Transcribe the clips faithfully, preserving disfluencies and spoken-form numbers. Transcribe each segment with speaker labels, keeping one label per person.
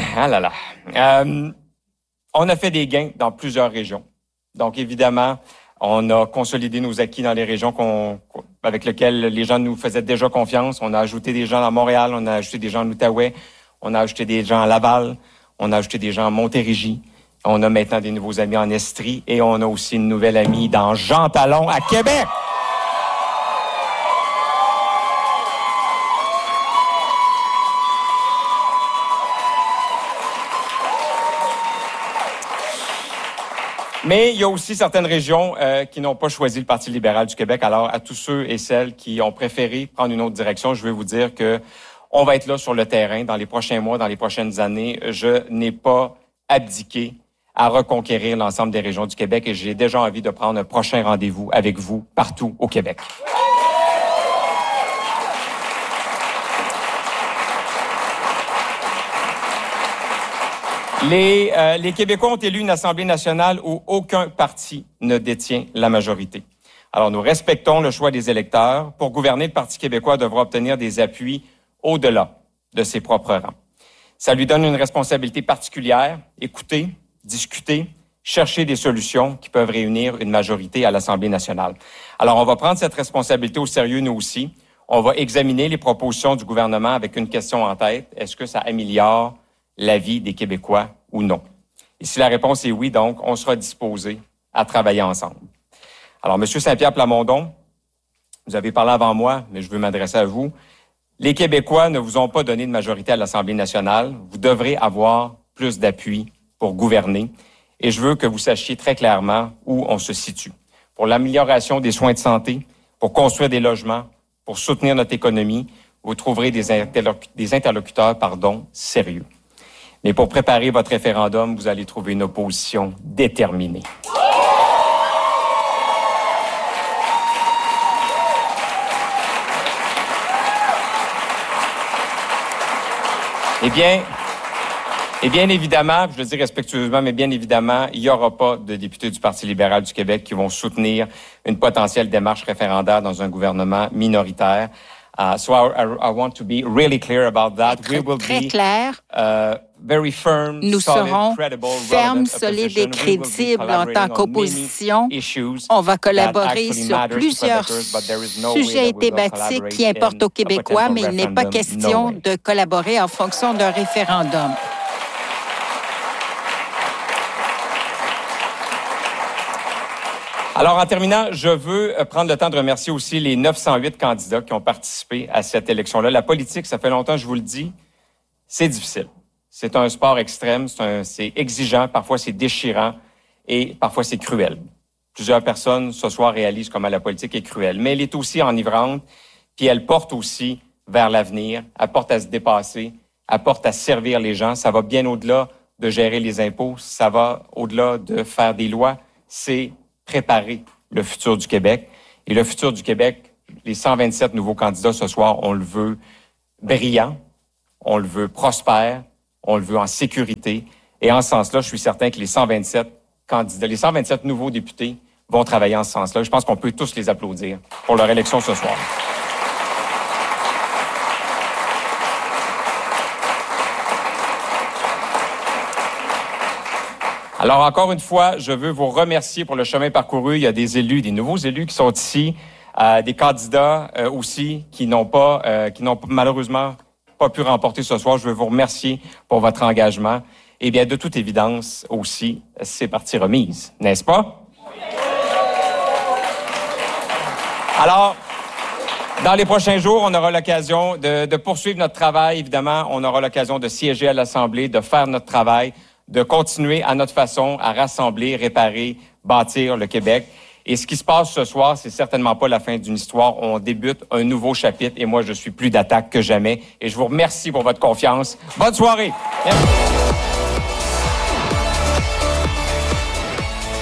Speaker 1: ah là là. Euh, on a fait des gains dans plusieurs régions. Donc, évidemment, on a consolidé nos acquis dans les régions qu'on, avec lesquelles les gens nous faisaient déjà confiance. On a ajouté des gens à Montréal, on a ajouté des gens en Outaouais, on a ajouté des gens à Laval, on a ajouté des gens à Montérégie. On a maintenant des nouveaux amis en Estrie et on a aussi une nouvelle amie dans Jean Talon à Québec. Mais il y a aussi certaines régions euh, qui n'ont pas choisi le Parti libéral du Québec. Alors, à tous ceux et celles qui ont préféré prendre une autre direction, je veux vous dire que on va être là sur le terrain dans les prochains mois, dans les prochaines années. Je n'ai pas abdiqué à reconquérir l'ensemble des régions du Québec et j'ai déjà envie de prendre un prochain rendez-vous avec vous partout au Québec. Les, euh, les Québécois ont élu une Assemblée nationale où aucun parti ne détient la majorité. Alors, nous respectons le choix des électeurs. Pour gouverner, le Parti québécois devra obtenir des appuis au-delà de ses propres rangs. Ça lui donne une responsabilité particulière, écouter, discuter, chercher des solutions qui peuvent réunir une majorité à l'Assemblée nationale. Alors, on va prendre cette responsabilité au sérieux, nous aussi. On va examiner les propositions du gouvernement avec une question en tête. Est-ce que ça améliore la vie des Québécois ou non? Et si la réponse est oui, donc, on sera disposé à travailler ensemble. Alors, M. Saint-Pierre Plamondon, vous avez parlé avant moi, mais je veux m'adresser à vous. Les Québécois ne vous ont pas donné de majorité à l'Assemblée nationale. Vous devrez avoir plus d'appui pour gouverner. Et je veux que vous sachiez très clairement où on se situe. Pour l'amélioration des soins de santé, pour construire des logements, pour soutenir notre économie, vous trouverez des, interloc- des interlocuteurs pardon, sérieux. Mais pour préparer votre référendum, vous allez trouver une opposition déterminée. Eh bien, et bien évidemment, je le dis respectueusement, mais bien évidemment, il n'y aura pas de députés du Parti libéral du Québec qui vont soutenir une potentielle démarche référendaire dans un gouvernement minoritaire. Uh, so I, I, I want to be really clear about that.
Speaker 2: Très,
Speaker 1: We will
Speaker 2: très
Speaker 1: be
Speaker 2: clair.
Speaker 1: Uh, very firm,
Speaker 2: Nous
Speaker 1: solid,
Speaker 2: serons
Speaker 1: credible,
Speaker 2: fermes,
Speaker 1: relevant
Speaker 2: solides et
Speaker 1: opposition. We will be
Speaker 2: crédibles en tant
Speaker 1: collaborating on
Speaker 2: qu'opposition.
Speaker 1: many issues
Speaker 2: On va
Speaker 1: that
Speaker 2: collaborer
Speaker 1: actually
Speaker 2: sur
Speaker 1: matters to
Speaker 2: plusieurs
Speaker 1: Quebecers, but there is no way
Speaker 2: sujets
Speaker 1: that
Speaker 2: et
Speaker 1: we will
Speaker 2: thématiques
Speaker 1: collaborate
Speaker 2: qui importent
Speaker 1: in
Speaker 2: aux Québécois,
Speaker 1: a
Speaker 2: mais il n'est pas
Speaker 1: potential
Speaker 2: question
Speaker 1: referendum. No
Speaker 2: de collaborer en fonction d'un référendum.
Speaker 1: Alors, en terminant, je veux prendre le temps de remercier aussi les neuf cent huit candidats qui ont participé à cette élection-là. La politique, ça fait longtemps, je vous le dis, c'est difficile. C'est un sport extrême, c'est, un, c'est exigeant, parfois c'est déchirant et parfois c'est cruel. Plusieurs personnes ce soir réalisent comment la politique est cruelle, mais elle est aussi enivrante, puis elle porte aussi vers l'avenir, elle porte à se dépasser, elle porte à servir les gens. Ça va bien au-delà de gérer les impôts, ça va au-delà de faire des lois, c'est préparer le futur du Québec. Et le futur du Québec, les cent vingt-sept nouveaux candidats ce soir, on le veut brillant, on le veut prospère, on le veut en sécurité. Et en ce sens-là, je suis certain que les cent vingt-sept candidats, les cent vingt-sept nouveaux députés vont travailler en ce sens-là. Je pense qu'on peut tous les applaudir pour leur élection ce soir. Alors, encore une fois, je veux vous remercier pour le chemin parcouru. Il y a des élus, des nouveaux élus qui sont ici, euh, des candidats euh, aussi qui n'ont pas, euh, qui n'ont malheureusement pas pu remporter ce soir. Je veux vous remercier pour votre engagement. Et bien, de toute évidence aussi, c'est partie remise, n'est-ce pas? Alors, dans les prochains jours, on aura l'occasion de, de poursuivre notre travail. Évidemment, on aura l'occasion de siéger à l'Assemblée, de faire notre travail, de continuer à notre façon à rassembler, réparer, bâtir le Québec. Et ce qui se passe ce soir, c'est certainement pas la fin d'une histoire. On débute un nouveau chapitre et moi, je suis plus d'attaque que jamais. Et je vous remercie pour votre confiance. Bonne soirée! Merci.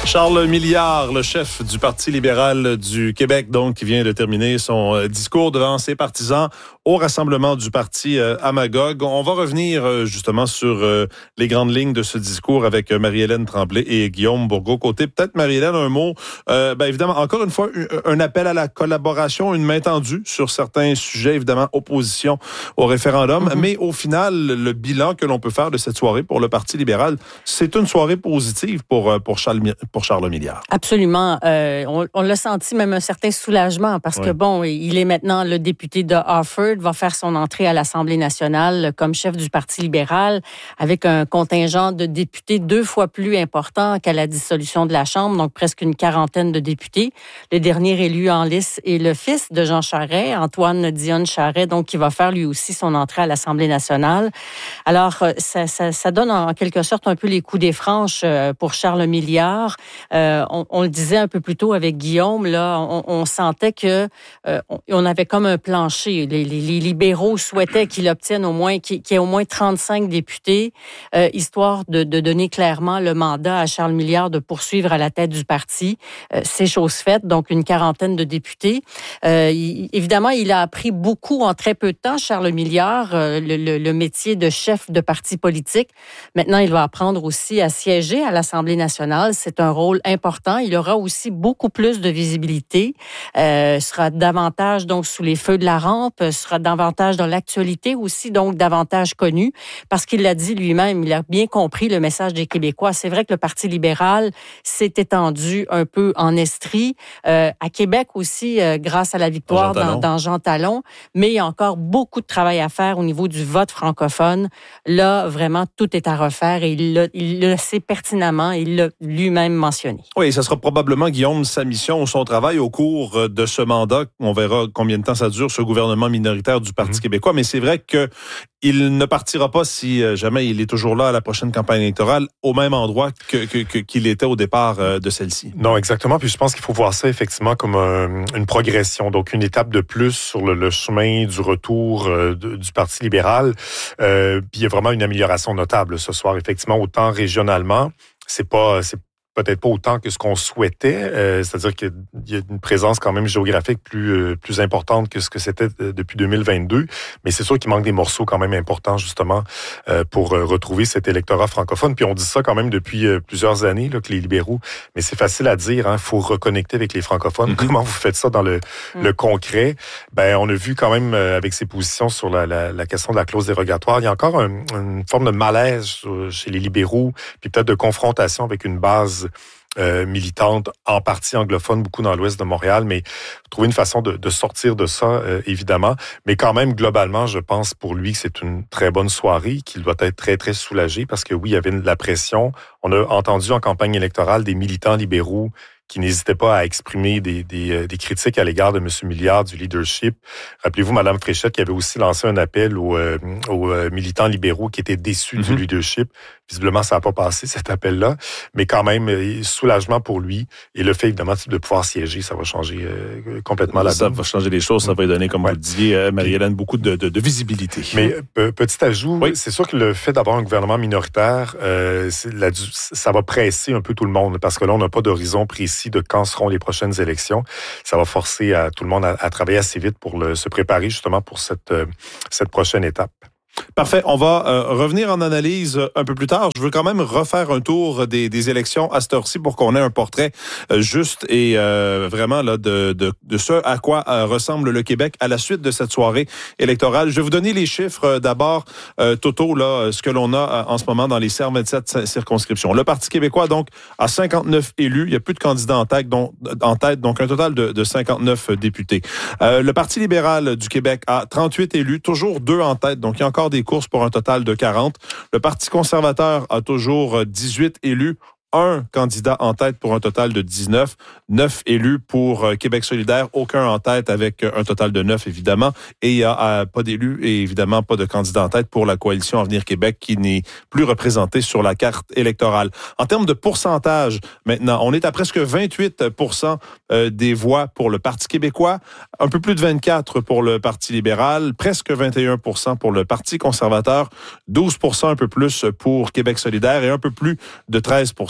Speaker 3: Charles Milliard, le chef du Parti libéral du Québec, donc, qui vient de terminer son euh, discours devant ses partisans au rassemblement du parti euh, à Magog. On va revenir euh, justement sur euh, les grandes lignes de ce discours avec euh, Marie-Hélène Tremblay et Guillaume Bourgault-Côté. Peut-être, Marie-Hélène, un mot. Euh, ben, évidemment, encore une fois, un, un appel à la collaboration, une main tendue sur certains sujets, évidemment, opposition au référendum. Mm-hmm. Mais au final, le bilan que l'on peut faire de cette soirée pour le Parti libéral, c'est une soirée positive pour, pour Charles pour Charles Milliard.
Speaker 4: Absolument. Euh, on, on l'a senti même un certain soulagement parce oui. que, bon, il est maintenant le député de Harford, va faire son entrée à l'Assemblée nationale comme chef du Parti libéral avec un contingent de députés deux fois plus important qu'à la dissolution de la Chambre, donc presque une quarantaine de députés. Le dernier élu en lice est le fils de Jean Charest, Antoine Dionne Charest, donc qui va faire lui aussi son entrée à l'Assemblée nationale. Alors, ça, ça, ça donne en quelque sorte un peu les coups des franches pour Charles Milliard. Euh, on, on le disait un peu plus tôt avec Guillaume, là, on, on sentait que euh, on, on avait comme un plancher. Les, les, les libéraux souhaitaient qu'il obtienne au moins, qu'il, qu'il y ait au moins trente-cinq députés, euh, histoire de, de donner clairement le mandat à Charles Milliard de poursuivre à la tête du parti. Euh, c'est chose faite, donc une quarantaine de députés. Euh, il, évidemment, il a appris beaucoup en très peu de temps, Charles Milliard, euh, le, le, le métier de chef de parti politique. Maintenant, il va apprendre aussi à siéger à l'Assemblée nationale. C'est un rôle important. Il aura aussi beaucoup plus de visibilité, euh, sera davantage donc sous les feux de la rampe, sera davantage dans l'actualité aussi, donc davantage connu, parce qu'il l'a dit lui-même, il a bien compris le message des Québécois. C'est vrai que le Parti libéral s'est étendu un peu en Estrie, euh, à Québec aussi, euh, grâce à la victoire dans, dans Jean Talon, mais il y a encore beaucoup de travail à faire au niveau du vote francophone. Là, vraiment, tout est à refaire et il le, il le sait pertinemment, il l'a lui-même mentionné.
Speaker 3: Oui, ça sera probablement, Guillaume, sa mission ou son travail au cours de ce mandat. On verra combien de temps ça dure, ce gouvernement minoritaire du Parti mmh. québécois. Mais c'est vrai que il ne partira pas, si jamais il est toujours là à la prochaine campagne électorale, au même endroit que, que, que, qu'il était au départ de celle-ci.
Speaker 5: Non, exactement. Puis je pense qu'il faut voir ça effectivement comme un, une progression, donc une étape de plus sur le, le chemin du retour euh, de, du Parti libéral. Euh, puis il y a vraiment une amélioration notable ce soir. Effectivement, autant régionalement, c'est pas... c'est peut-être pas autant que ce qu'on souhaitait, euh, c'est-à-dire qu'il y a une présence quand même géographique plus euh, plus importante que ce que c'était depuis deux mille vingt-deux, mais c'est sûr qu'il manque des morceaux quand même importants justement euh, pour euh, retrouver cet électorat francophone. Puis on dit ça quand même depuis euh, plusieurs années là, que les libéraux, mais c'est facile à dire, hein, faut reconnecter avec les francophones. Mm-hmm. Comment vous faites ça dans le mm. le concret? Ben on a vu quand même euh, avec ses positions sur la, la, la question de la clause dérogatoire, il y a encore un, une forme de malaise chez les libéraux, puis peut-être de confrontation avec une base Euh, militante, en partie anglophone, beaucoup dans l'ouest de Montréal, mais trouver une façon de, de sortir de ça, euh, évidemment. Mais quand même, globalement, je pense pour lui que c'est une très bonne soirée, qu'il doit être très, très soulagé, parce que oui, il y avait de la pression. On a entendu en campagne électorale des militants libéraux qui n'hésitaient pas à exprimer des, des, des critiques à l'égard de M. Milliard, du leadership. Rappelez-vous, Mme Fréchette, qui avait aussi lancé un appel aux, euh, aux militants libéraux qui étaient déçus mm-hmm. du leadership. Visiblement, ça n'a pas passé, cet appel-là. Mais quand même, soulagement pour lui. Et le fait, évidemment, de pouvoir siéger, ça va changer euh, complètement la donne.
Speaker 3: Ça va changer les choses. Ça va donner, comme ouais. vous le disiez, euh, Marie-Hélène, beaucoup de, de, de visibilité.
Speaker 5: Mais euh, petit ajout, oui. c'est sûr que le fait d'avoir un gouvernement minoritaire, euh, c'est la, ça va presser un peu tout le monde. Parce que là, on n'a pas d'horizon précis de quand seront les prochaines élections. Ça va forcer à, tout le monde à, à travailler assez vite pour le, se préparer justement pour cette, euh, cette prochaine étape.
Speaker 3: Parfait. On va euh, revenir en analyse un peu plus tard. Je veux quand même refaire un tour des, des élections à cette heure-ci pour qu'on ait un portrait euh, juste et euh, vraiment là de, de, de ce à quoi euh, ressemble le Québec à la suite de cette soirée électorale. Je vais vous donner les chiffres euh, d'abord. Euh, Toto, là, ce que l'on a euh, en ce moment dans les C R vingt-sept circonscriptions. Le Parti québécois, donc, a cinquante-neuf élus. Il n'y a plus de candidats en tête, donc, en tête, donc un total de, de cinquante-neuf députés. Euh, le Parti libéral du Québec a trente-huit élus, toujours deux en tête, donc il y a encore des courses pour un total de quarante. Le Parti conservateur a toujours dix-huit élus. Un candidat en tête pour un total de dix-neuf. Neuf élus pour Québec solidaire. Aucun en tête avec un total de neuf, évidemment. Et il n'y a euh, pas d'élus et évidemment pas de candidat en tête pour la coalition Avenir Québec qui n'est plus représentée sur la carte électorale. En termes de pourcentage, maintenant, on est à presque vingt-huit pour cent des voix pour le Parti québécois, un peu plus de vingt-quatre pour le Parti libéral, presque vingt et un pour cent pour le Parti conservateur, douze pour cent un peu plus pour Québec solidaire et un peu plus de treize pour cent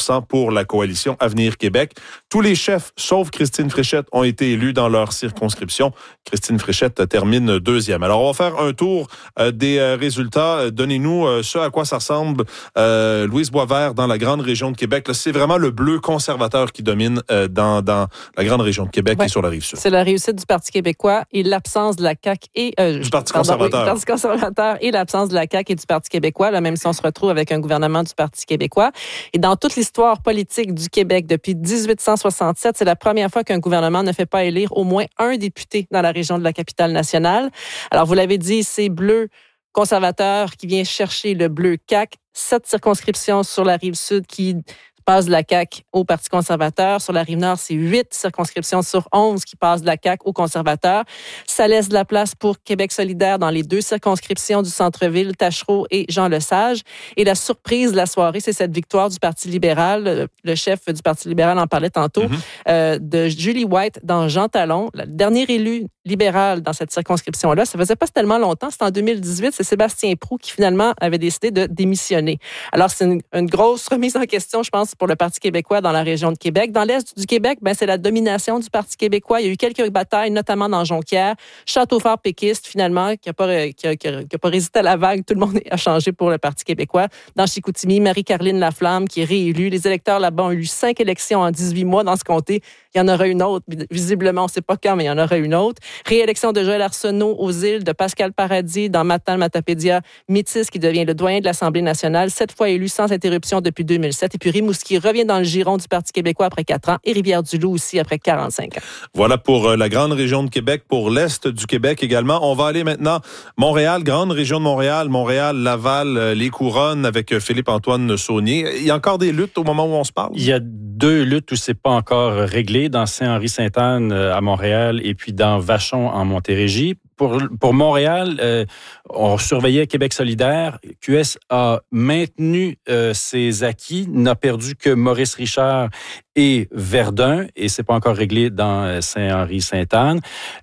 Speaker 3: cent pour la coalition Avenir Québec. Tous les chefs, sauf Christine Fréchette, ont été élus dans leur circonscription. Christine Fréchette termine deuxième. Alors, on va faire un tour euh, des euh, résultats. Donnez-nous euh, ce à quoi ça ressemble. Euh, Louise Boisvert, dans la grande région de Québec, là, c'est vraiment le bleu conservateur qui domine euh, dans, dans la grande région de Québec ouais. et sur la Rive-Sud.
Speaker 6: C'est la réussite du Parti québécois et l'absence de la C A Q et... Euh,
Speaker 3: du Parti
Speaker 6: pardon,
Speaker 3: conservateur.
Speaker 6: Oui, du Parti conservateur et l'absence de la C A Q et du Parti québécois, là, même si on se retrouve avec un gouvernement du Parti québécois. Et dans toute l'histoire politique du Québec, depuis dix-huit cent soixante-sept, c'est la première fois qu'un gouvernement ne fait pas élire au moins un député dans la région de la capitale nationale. Alors, vous l'avez dit, c'est bleu conservateur qui vient chercher le bleu C A Q. Sept circonscriptions sur la Rive-Sud qui passe de la C A Q au Parti conservateur. Sur la Rive-Nord, c'est huit circonscriptions sur onze qui passent de la C A Q au conservateur. Ça laisse de la place pour Québec solidaire dans les deux circonscriptions du centre-ville, Tachereau et Jean-Lesage. Et la surprise de la soirée, c'est cette victoire du Parti libéral. Le chef du Parti libéral en parlait tantôt, mm-hmm. euh, de Julie White dans Jean Talon, le dernier élu libéral dans cette circonscription-là. Ça faisait pas tellement longtemps, c'était en deux mille dix-huit. C'est Sébastien Proulx qui finalement avait décidé de démissionner. Alors, c'est une, une grosse remise en question, je pense, pour le Parti québécois dans la région de Québec. Dans l'est du Québec, ben c'est la domination du Parti québécois. Il y a eu quelques batailles, notamment dans Jonquière. Châteaufort péquiste, finalement, qui n'a pas, qui a, qui a, qui a pas résisté à la vague. Tout le monde a changé pour le Parti québécois. Dans Chicoutimi, Marie-Caroline Laflamme, qui est réélue. Les électeurs là-bas ont eu cinq élections en dix-huit mois dans ce comté. Il y en aura une autre. Visiblement, on ne sait pas quand, mais il y en aura une autre. Réélection de Joël Arsenault aux îles, de Pascal Paradis dans Matane-Matapédia, Métis, qui devient le doyen de l'Assemblée nationale, sept fois élu sans interruption depuis deux mille sept. Et puis Rimouski revient dans le giron du Parti québécois après quatre ans et Rivière-du-Loup aussi après quarante-cinq ans.
Speaker 3: Voilà pour la grande région de Québec, pour l'est du Québec également. On va aller maintenant Montréal, grande région de Montréal, Montréal, Laval, les Couronnes avec Philippe-Antoine Saunier. Il y a encore des luttes au moment où on se parle?
Speaker 7: Il y a deux luttes où c'est pas encore réglé, dans Saint-Henri-Sainte-Anne à Montréal et puis dans Vachon en Montérégie. Pour, pour Montréal, euh, on surveillait Québec solidaire. Q S a maintenu euh, ses acquis, n'a perdu que Maurice Richard et Verdun, et c'est pas encore réglé dans Saint-Henri-Sainte-Anne.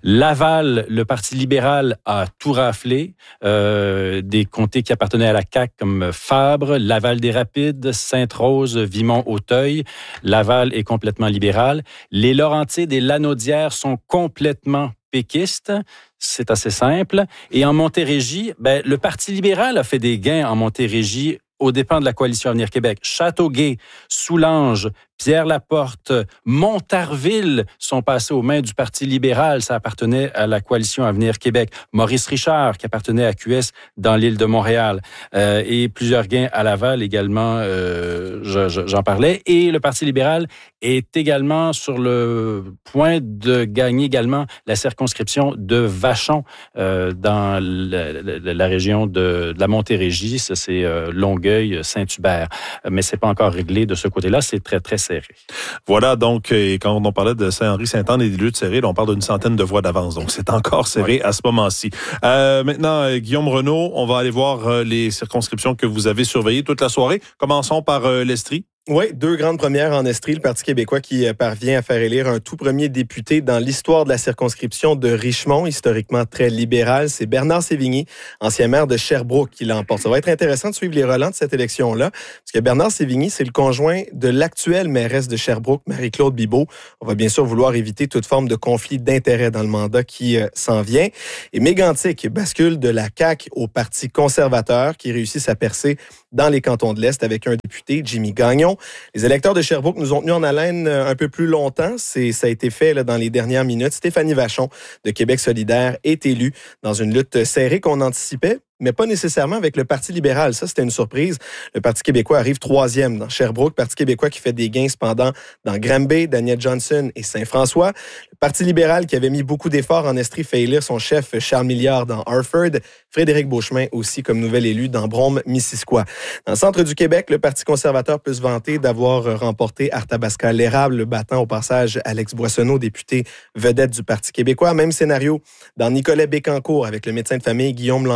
Speaker 7: Laval, le Parti libéral a tout raflé, euh, des comtés qui appartenaient à la C A Q comme Fabre, Laval-des-Rapides, Sainte-Rose, Vimont-Auteuil. Laval est complètement libéral. Les Laurentides et Lanaudière sont complètement péquistes. C'est assez simple. Et en Montérégie, ben, le Parti libéral a fait des gains en Montérégie aux dépens de la coalition Avenir Québec. Châteauguay, Soulanges, Pierre-Laporte, Montarville sont passés aux mains du Parti libéral. Ça appartenait à la coalition Avenir Québec. Maurice Richard, qui appartenait à Q S dans l'île de Montréal. Euh, et plusieurs gains à Laval également, euh, je, je, j'en parlais. Et le Parti libéral est également sur le point de gagner également la circonscription de Vachon euh, dans la, la, la région de, de la Montérégie. Ça, c'est euh, Longueuil, Saint-Hubert. Mais c'est pas encore réglé de ce côté-là. C'est très, très serré.
Speaker 3: Voilà, donc, et quand on parlait de Saint-Henri-Sainte-Anne et des luttes serrées, là, on parle d'une centaine de voix d'avance. Donc, c'est encore serré ouais. à ce moment-ci. Euh, maintenant, euh, Guillaume Renaud, on va aller voir euh, les circonscriptions que vous avez surveillées toute la soirée. Commençons par euh, l'Estrie.
Speaker 8: Oui, deux grandes premières en Estrie. Le Parti québécois qui parvient à faire élire un tout premier député dans l'histoire de la circonscription de Richmond, historiquement très libéral. C'est Bernard Sévigny, ancien maire de Sherbrooke, qui l'emporte. Ça va être intéressant de suivre les relents de cette élection-là, parce que Bernard Sévigny, c'est le conjoint de l'actuelle mairesse de Sherbrooke, Marie-Claude Bibeau. On va bien sûr vouloir éviter toute forme de conflit d'intérêts dans le mandat qui euh, s'en vient. Et Mégantic bascule de la C A Q au Parti conservateur, qui réussit sa percée dans les cantons de l'Est avec un député, Jimmy Gagnon. Les électeurs de Sherbrooke nous ont tenus en haleine un peu plus longtemps. C'est, ça a été fait là, dans les dernières minutes. Stéphanie Vachon de Québec solidaire est élue dans une lutte serrée qu'on anticipait, mais pas nécessairement avec le Parti libéral. Ça, c'était une surprise. Le Parti québécois arrive troisième dans Sherbrooke. Parti québécois qui fait des gains cependant dans Granby, Daniel Johnson et Saint-François. Le Parti libéral qui avait mis beaucoup d'efforts en Estrie fait élire son chef Charles Milliard dans Harford. Frédéric Beauchemin aussi comme nouvel élu dans Brome-Missisquoi. Dans le centre du Québec, le Parti conservateur peut se vanter d'avoir remporté Arthabasca-L'Érable, le battant au passage Alex Boissonneau, député vedette du Parti québécois. Même scénario dans Nicolet-Bécancour avec le médecin de famille Guillaume Langlois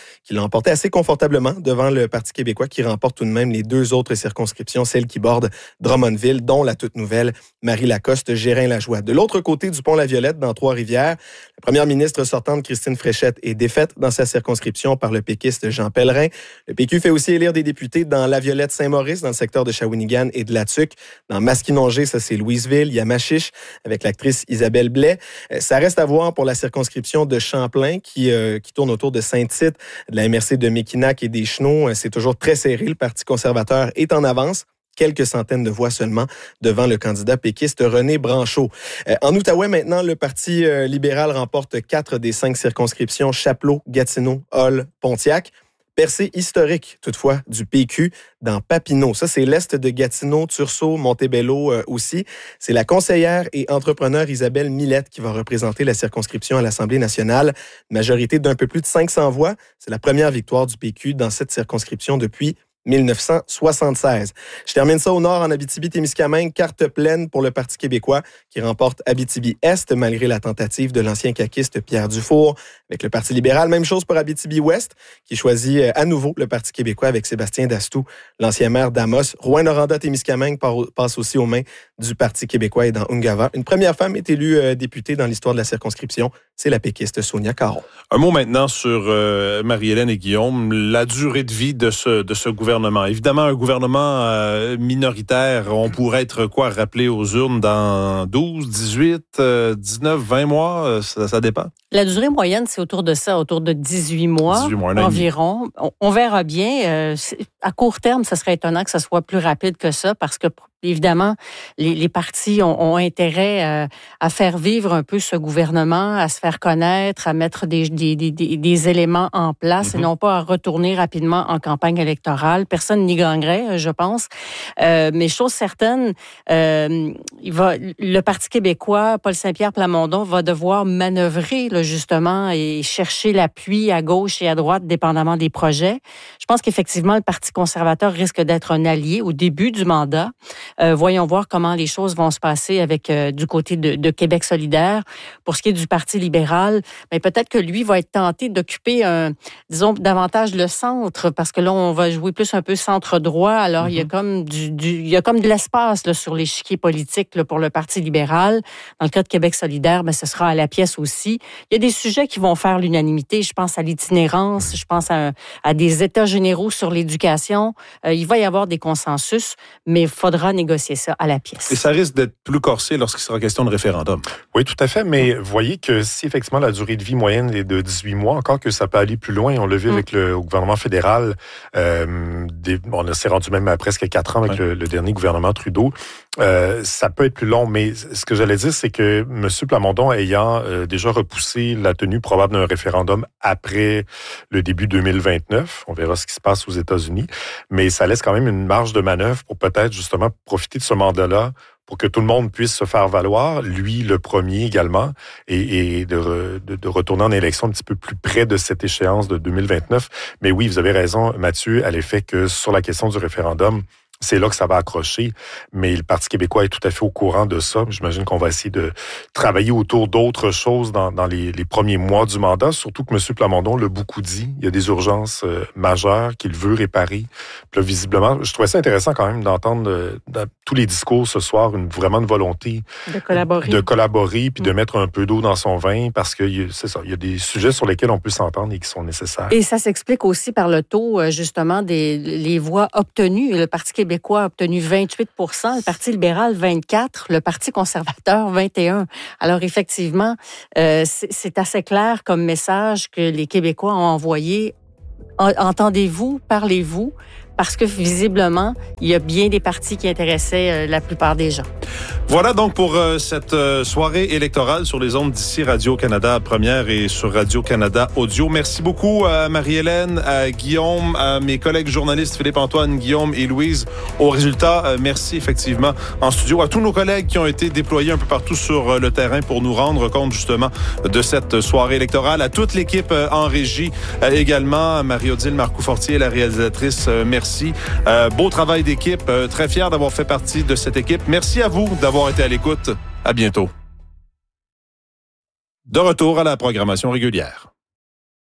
Speaker 8: qui l'a emporté assez confortablement devant le Parti québécois qui remporte tout de même les deux autres circonscriptions, celles qui bordent Drummondville, dont la toute nouvelle Marie Lacoste, Gérin-Lajoie. De l'autre côté du pont La Violette, dans Trois-Rivières, la première ministre sortante Christine Fréchette est défaite dans sa circonscription par le péquiste Jean Pellerin. Le P Q fait aussi élire des députés dans La Violette-Saint-Maurice, dans le secteur de Shawinigan et de Latuc. Dans Masquinongé, ça c'est Louisville. Il y a Machiche avec l'actrice Isabelle Blais. Ça reste à voir pour la circonscription de Champlain qui, euh, qui tourne autour de Saint-Tite, de la M R C de Mekinac et des Chenaux. C'est toujours très serré. Le Parti conservateur est en avance. Quelques centaines de voix seulement devant le candidat péquiste René Branchot. Euh, en Outaouais, maintenant, le Parti euh, libéral remporte quatre des cinq circonscriptions Chapleau, Gatineau, Hull, Pontiac. Percée historique, toutefois, du P Q dans Papineau. Ça, c'est l'est de Gatineau, Tursault, Montebello euh, aussi. C'est la conseillère et entrepreneur Isabelle Millette qui va représenter la circonscription à l'Assemblée nationale. Une majorité d'un peu plus de cinq cents voix. C'est la première victoire du P Q dans cette circonscription depuis dix-neuf cent soixante-seize. Je termine ça au nord en Abitibi-Témiscamingue, carte pleine pour le Parti québécois qui remporte Abitibi-Est malgré la tentative de l'ancien caquiste Pierre Dufour. Avec le Parti libéral, même chose pour Abitibi-Ouest qui choisit à nouveau le Parti québécois avec Sébastien Dastou, l'ancien maire d'Amos. Rouyn-Noranda-Témiscamingue passe aussi aux mains du Parti québécois et dans Ungava. Une première femme est élue euh, députée dans l'histoire de la circonscription. C'est la péquiste Sonia Caron.
Speaker 3: Un mot maintenant sur euh, Marie-Hélène et Guillaume, la durée de vie de ce, de ce gouvernement. Évidemment, un gouvernement euh, minoritaire, on pourrait être quoi, rappelé aux urnes dans douze, dix-huit, dix-neuf, vingt mois, ça, ça dépend.
Speaker 4: La durée moyenne, c'est autour de ça, autour de dix-huit mois,
Speaker 3: dix-huit mois
Speaker 4: environ. On, on verra bien. Euh, à court terme, ça serait étonnant que ça soit plus rapide que ça parce que évidemment, les, les partis ont, ont intérêt euh, à faire vivre un peu ce gouvernement, à se faire connaître, à mettre des, des, des, des éléments en place mm-hmm. et non pas à retourner rapidement en campagne électorale. Personne n'y gagnerait, je pense. Euh, mais chose certaine, euh, il va, le Parti québécois, Paul Saint-Pierre Plamondon, va devoir manœuvrer là, justement et chercher l'appui à gauche et à droite, dépendamment des projets. Je pense qu'effectivement, le Parti conservateur risque d'être un allié au début du mandat. Euh, voyons voir comment les choses vont se passer avec euh, du côté de, de Québec solidaire. Pour ce qui est du Parti libéral, mais peut-être que lui va être tenté d'occuper, un, disons, davantage le centre, parce que là, on va jouer plus un peu centre-droit. Alors, mm-hmm. il y a comme du, du, il y a comme de l'espace là, sur l'échiquier politique là, pour le Parti libéral. Dans le cas de Québec solidaire, ben, ce sera à la pièce aussi. Il y a des sujets qui vont faire l'unanimité. Je pense à l'itinérance, je pense à, à des états généraux sur l'éducation. Euh, il va y avoir des consensus, mais il faudra négocier ça à la pièce.
Speaker 3: Et ça risque d'être plus corsé lorsqu'il sera question de référendum.
Speaker 5: Oui, tout à fait, mais vous voyez que si effectivement la durée de vie moyenne est de dix-huit mois, encore que ça peut aller plus loin, on l'a vu mm. avec le gouvernement fédéral, euh, des, on s'est rendu même à presque quatre ans avec ouais. le, le dernier gouvernement Trudeau, euh, ça peut être plus long, mais ce que j'allais dire, c'est que M. Plamondon ayant euh, déjà repoussé la tenue probable d'un référendum après le début deux mille vingt-neuf, on verra ce qui se passe aux États-Unis, mais ça laisse quand même une marge de manœuvre pour peut-être justement profiter de ce mandat-là pour que tout le monde puisse se faire valoir, lui le premier également, et, et de, de, de retourner en élection un petit peu plus près de cette échéance de deux mille vingt-neuf. Mais oui, vous avez raison, Mathieu, à l'effet que sur la question du référendum, c'est là que ça va accrocher, mais le Parti québécois est tout à fait au courant de ça. J'imagine qu'on va essayer de travailler autour d'autres choses dans, dans les, les premiers mois du mandat, surtout que M. Plamondon l'a beaucoup dit. Il y a des urgences euh, majeures qu'il veut réparer. Puis là, visiblement, je trouvais ça intéressant quand même d'entendre euh, dans tous les discours ce soir une, vraiment une volonté
Speaker 4: de collaborer,
Speaker 5: de collaborer puis mmh. de mettre un peu d'eau dans son vin parce que c'est ça, il y a des sujets sur lesquels on peut s'entendre et qui sont nécessaires.
Speaker 4: Et ça s'explique aussi par le taux, justement, des les voix obtenues. Le Parti québécois a obtenu vingt-huit pour cent, le Parti libéral vingt-quatre, le Parti conservateur vingt et un. Alors effectivement, euh, c'est, c'est assez clair comme message que les Québécois ont envoyé. Entendez-vous, parlez-vous, parce que visiblement, il y a bien des partis qui intéressaient euh, la plupart des gens.
Speaker 3: Voilà donc pour euh, cette euh, soirée électorale sur les ondes d'ici Radio-Canada Première et sur Radio-Canada Audio. Merci beaucoup à Marie-Hélène, à Guillaume, à mes collègues journalistes Philippe-Antoine, Guillaume et Louise. Au résultat, euh, merci effectivement en studio à tous nos collègues qui ont été déployés un peu partout sur euh, le terrain pour nous rendre compte justement de cette soirée électorale. À toute l'équipe euh, en régie euh, également, à Marie-Odile Marcoux-Fortier, la réalisatrice, euh, merci. Euh, beau travail d'équipe. Euh, très fier d'avoir fait partie de cette équipe. Merci à vous d'avoir été à l'écoute. À bientôt. De retour à la programmation régulière.